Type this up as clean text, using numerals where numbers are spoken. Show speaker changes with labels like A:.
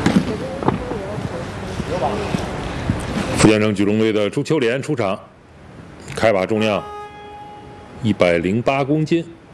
A: 福建省举重队的朱秋莲出场，开把重量108公斤。